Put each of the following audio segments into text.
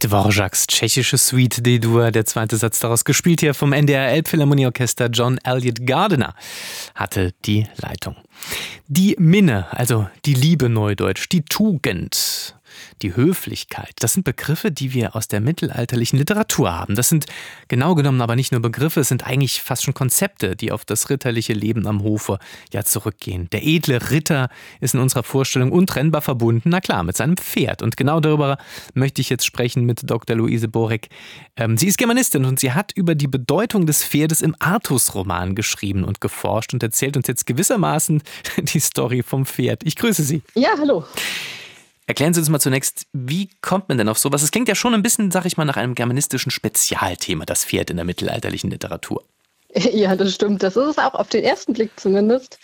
Dvořáks tschechische Suite D-Dur, der zweite Satz daraus, gespielt hier vom NDR Elbphilharmonieorchester. John Elliott Gardiner hatte die Leitung. Die Minne, also die Liebe neudeutsch, die Tugend, die Höflichkeit, das sind Begriffe, die wir aus der mittelalterlichen Literatur haben. Das sind genau genommen aber nicht nur Begriffe, es sind eigentlich fast schon Konzepte, die auf das ritterliche Leben am Hofe zurückgehen. Der edle Ritter ist in unserer Vorstellung untrennbar verbunden, na klar, mit seinem Pferd. Und genau darüber möchte ich jetzt sprechen mit Dr. Luise Borek. Sie ist Germanistin und sie hat über die Bedeutung des Pferdes im Artus-Roman geschrieben und geforscht und erzählt uns jetzt gewissermaßen die Story vom Pferd. Ich grüße Sie. Ja, hallo. Erklären Sie uns mal zunächst, wie kommt man denn auf sowas? Es klingt ja schon ein bisschen, sag ich mal, nach einem germanistischen Spezialthema, das Pferd in der mittelalterlichen Literatur. Ja, das stimmt. Das ist es auch auf den ersten Blick zumindest.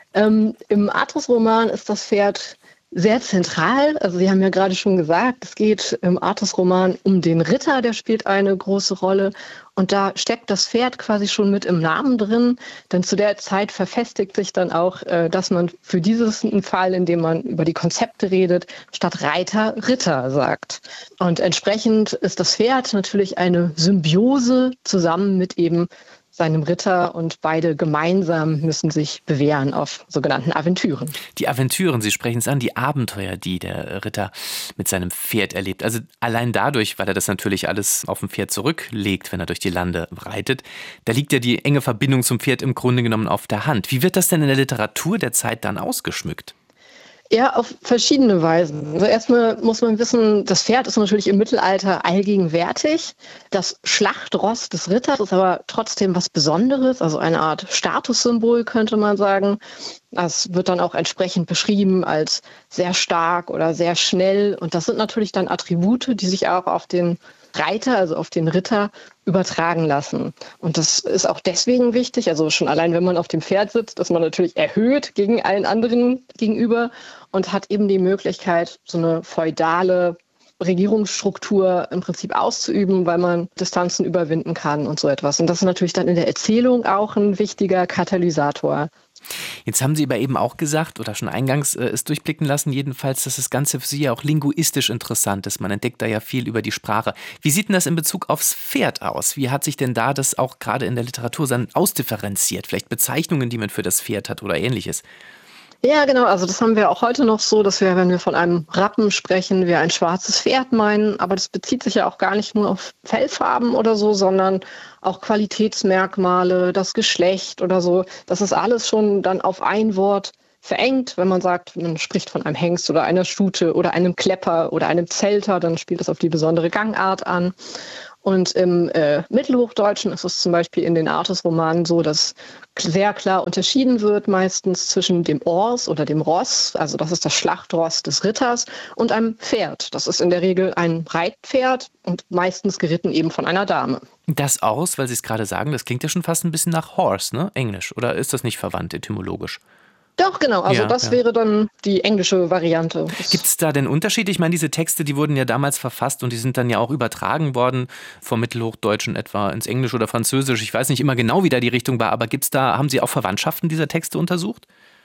Im Artus-Roman ist das Pferd sehr zentral. Also Sie haben ja gerade schon gesagt, es geht im Artus-Roman um den Ritter, der spielt eine große Rolle. Und da steckt das Pferd quasi schon mit im Namen drin. Denn zu der Zeit verfestigt sich dann auch, dass man für diesen Fall, in dem man über die Konzepte redet, statt Reiter Ritter sagt. Und entsprechend ist das Pferd natürlich eine Symbiose zusammen mit eben seinem Ritter und beide gemeinsam müssen sich bewähren auf sogenannten Aventüren. Die Aventüren, Sie sprechen es an, die Abenteuer, die der Ritter mit seinem Pferd erlebt. Also allein dadurch, weil er das natürlich alles auf dem Pferd zurücklegt, wenn er durch die Lande reitet, da liegt ja die enge Verbindung zum Pferd im Grunde genommen auf der Hand. Wie wird das denn in der Literatur der Zeit dann ausgeschmückt? Ja, auf verschiedene Weisen. Also erstmal muss man wissen, das Pferd ist natürlich im Mittelalter allgegenwärtig. Das Schlachtross des Ritters ist aber trotzdem was Besonderes, also eine Art Statussymbol, könnte man sagen. Das wird dann auch entsprechend beschrieben als sehr stark oder sehr schnell. Und das sind natürlich dann Attribute, die sich auch auf den Reiter, also auf den Ritter, übertragen lassen. Und das ist auch deswegen wichtig, also schon allein, wenn man auf dem Pferd sitzt, dass man natürlich erhöht gegen allen anderen gegenüber und hat eben die Möglichkeit, so eine feudale Regierungsstruktur im Prinzip auszuüben, weil man Distanzen überwinden kann und so etwas. Und das ist natürlich dann in der Erzählung auch ein wichtiger Katalysator. Jetzt haben Sie aber eben auch gesagt, oder schon eingangs es durchblicken lassen, jedenfalls, dass das Ganze für Sie ja auch linguistisch interessant ist. Man entdeckt da ja viel über die Sprache. Wie sieht denn das in Bezug aufs Pferd aus? Wie hat sich denn da das auch gerade in der Literatur dann ausdifferenziert? Vielleicht Bezeichnungen, die man für das Pferd hat oder Ähnliches? Ja, genau. Also das haben wir auch heute noch so, dass wir, wenn wir von einem Rappen sprechen, wir ein schwarzes Pferd meinen. Aber das bezieht sich ja auch gar nicht nur auf Fellfarben oder so, sondern auch Qualitätsmerkmale, das Geschlecht oder so. Das ist alles schon dann auf ein Wort verengt. Wenn man sagt, man spricht von einem Hengst oder einer Stute oder einem Klepper oder einem Zelter, dann spielt das auf die besondere Gangart an. Und im Mittelhochdeutschen ist es zum Beispiel in den Artus-Romanen so, dass sehr klar unterschieden wird meistens zwischen dem Ors oder dem Ross, also das ist das Schlachtross des Ritters, und einem Pferd. Das ist in der Regel ein Reitpferd und meistens geritten eben von einer Dame. Das Ors, weil Sie es gerade sagen, das klingt ja schon fast ein bisschen nach Horse, ne? Englisch. Oder ist das nicht verwandt etymologisch? Doch, genau. Also das wäre dann die englische Variante. Gibt es da denn Unterschiede? Ich meine, diese Texte, die wurden ja damals verfasst und die sind dann ja auch übertragen worden vom Mittelhochdeutschen etwa ins Englisch oder Französisch. Ich weiß nicht immer genau, wie da die Richtung war, aber haben Sie auch Verwandtschaften dieser Texte untersucht?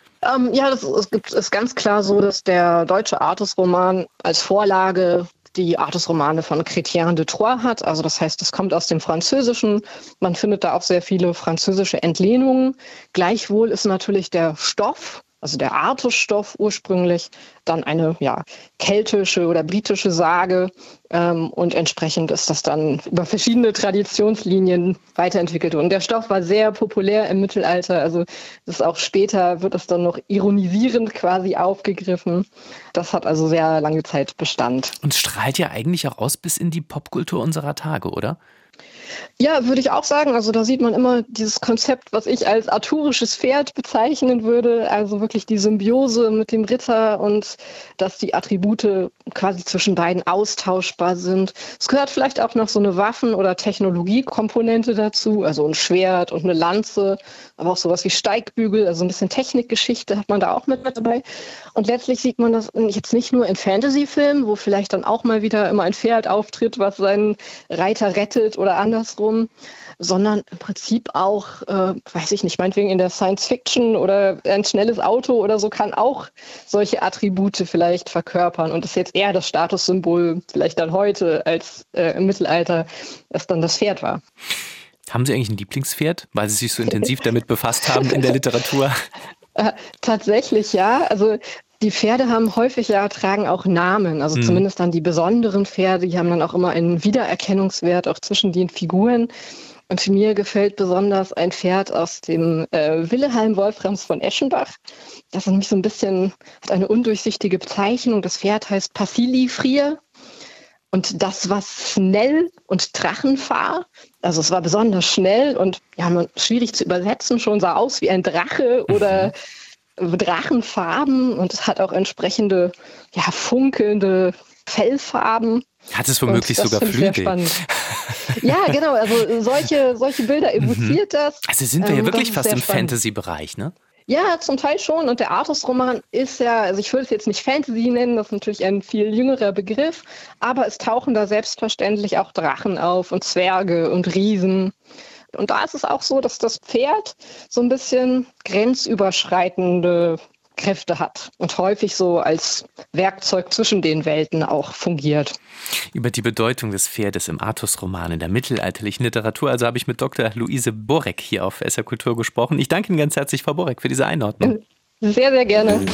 Ja, ist ganz klar so, dass der deutsche Artus-Roman als Vorlage die Artus-Romane von Chrétien de Troyes hat. Also das heißt, es kommt aus dem Französischen. Man findet da auch sehr viele französische Entlehnungen. Gleichwohl ist natürlich der Stoff, also der Artus-Stoff ursprünglich, dann eine keltische oder britische Sage. Und entsprechend ist das dann über verschiedene Traditionslinien weiterentwickelt. Und der Stoff war sehr populär im Mittelalter. Also das ist auch später wird es dann noch ironisierend quasi aufgegriffen. Das hat also sehr lange Zeit Bestand. Und strahlt ja eigentlich auch aus bis in die Popkultur unserer Tage, oder? Ja, würde ich auch sagen. Also da sieht man immer dieses Konzept, was ich als arthurisches Pferd bezeichnen würde. Also wirklich die Symbiose mit dem Ritter und dass die Attribute quasi zwischen beiden austauschbar sind. Es gehört vielleicht auch noch so eine Waffen- oder Technologiekomponente dazu. Also ein Schwert und eine Lanze, aber auch sowas wie Steigbügel. Also ein bisschen Technikgeschichte hat man da auch mit dabei. Und letztlich sieht man das jetzt nicht nur in Fantasy-Filmen, wo vielleicht dann auch mal wieder immer ein Pferd auftritt, was seinen Reiter rettet oder andersrum, sondern im Prinzip auch, weiß ich nicht, meinetwegen in der Science Fiction oder ein schnelles Auto oder so kann auch solche Attribute vielleicht verkörpern und ist jetzt eher das Statussymbol vielleicht dann heute als im Mittelalter es dann das Pferd war. Haben Sie eigentlich ein Lieblingspferd, weil Sie sich so intensiv damit befasst haben in der Literatur? Tatsächlich ja, also die Pferde haben häufig tragen auch Namen, also zumindest dann die besonderen Pferde, die haben dann auch immer einen Wiedererkennungswert auch zwischen den Figuren. Und mir gefällt besonders ein Pferd aus dem Wilhelm Wolframs von Eschenbach. Das ist nämlich so ein bisschen, hat eine undurchsichtige Bezeichnung. Das Pferd heißt Passilifrier. Und das war schnell und Drachenfahr. Also es war besonders schnell und schwierig zu übersetzen, schon sah aus wie ein Drache oder Drachenfarben. Und es hat auch entsprechende, funkelnde Fellfarben. Hat es womöglich sogar Flügel? Sehr spannend. Ja, genau. Also solche Bilder evoziert das. Also sind wir ja wirklich fast im Fantasy-Bereich, ne? Ja, zum Teil schon. Und der Artus-Roman ist ja, also ich würde es jetzt nicht Fantasy nennen, das ist natürlich ein viel jüngerer Begriff, aber es tauchen da selbstverständlich auch Drachen auf und Zwerge und Riesen. Und da ist es auch so, dass das Pferd so ein bisschen grenzüberschreitende Kräfte hat und häufig so als Werkzeug zwischen den Welten auch fungiert. Über die Bedeutung des Pferdes im Artus-Roman in der mittelalterlichen Literatur, also habe ich mit Dr. Luise Borek hier auf SR Kultur gesprochen. Ich danke Ihnen ganz herzlich, Frau Borek, für diese Einordnung. Sehr, sehr gerne.